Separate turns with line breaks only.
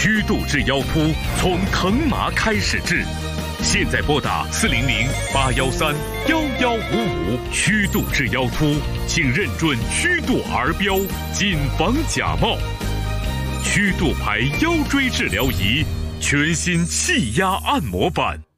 虚度至腰突，从疼麻开始治。现在拨打400-813-1155，虚度至腰突，请认准虚度儿标，谨防假冒。虚度牌腰椎治疗仪，全新气压按摩板。